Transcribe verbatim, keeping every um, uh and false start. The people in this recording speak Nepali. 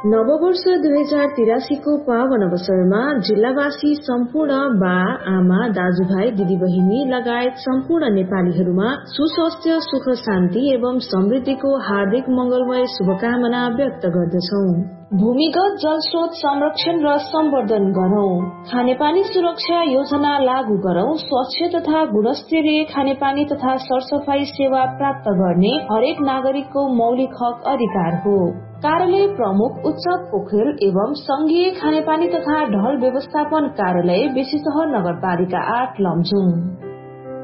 नववर्ष दुई हजार तिरासी को पावन अवसरमा जिल्लावासी सम्पूर्ण बा आमा दाजुभाइ दिदीबहिनी लगायत सम्पूर्ण नेपालीहरूमा सुस्वास्थ्य सुख शान्ति एवं समृद्धिको हार्दिक मंगलमय शुभकामना व्यक्त गर्दछौ। भूमिगत जल स्रोत संरक्षण र सम्वर्धन गरौं, खानेपानी सुरक्षा योजना लागू गरौं, स्वच्छ तथा गुणस्तरीय खानेपानी तथा सरसफाई सेवा प्राप्त गर्ने हरेक नागरिकको मौलिक हक अधिकार हो। कार्यालय प्रमुख उच्च पोखरेल एवं संघीय खानेपानी तथा ढल व्यवस्थापन कार्यालय बेसीसहर नगरपालिका आठ लमजुङ।